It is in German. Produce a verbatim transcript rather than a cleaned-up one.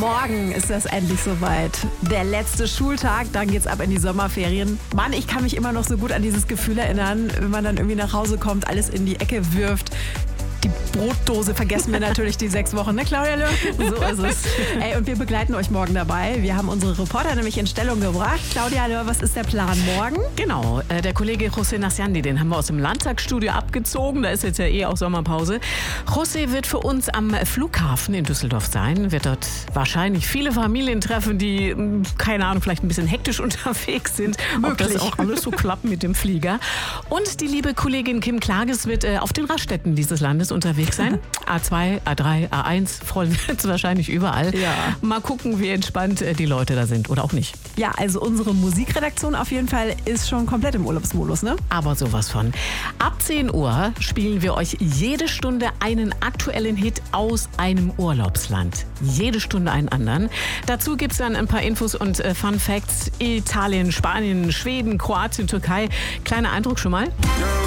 Morgen ist das endlich soweit. Der letzte Schultag, dann geht's ab in die Sommerferien. Mann, ich kann mich immer noch so gut an dieses Gefühl erinnern, wenn man dann irgendwie nach Hause kommt, alles in die Ecke wirft. Die Brotdose vergessen wir natürlich die sechs Wochen, ne Claudia Löw? So ist es. Ey, und wir begleiten euch morgen dabei. Wir haben unsere Reporter nämlich in Stellung gebracht. Claudia Löw, was ist der Plan morgen? Genau, äh, der Kollege José Nassiandi, den haben wir aus dem Landtagsstudio abgezogen. Da ist jetzt ja eh auch Sommerpause. José wird für uns am Flughafen in Düsseldorf sein. Wird dort wahrscheinlich viele Familien treffen, die, keine Ahnung, vielleicht ein bisschen hektisch unterwegs sind. Möglich. Ob das auch alles so klappt mit dem Flieger. Und die liebe Kollegin Kim Klages wird äh, auf den Raststätten dieses Landes unterwegs sein. A zwei, A drei, A eins, voll wird es wahrscheinlich überall. Ja. Mal gucken, wie entspannt äh, die Leute da sind oder auch nicht. Ja, also unsere Musikredaktion auf jeden Fall ist schon komplett im Urlaubsmodus, ne? Aber sowas von. Ab zehn Uhr spielen wir euch jede Stunde einen aktuellen Hit aus einem Urlaubsland. Jede Stunde einen anderen. Dazu gibt es dann ein paar Infos und äh, Fun Facts. Italien, Spanien, Schweden, Kroatien, Türkei. Kleiner Eindruck schon mal?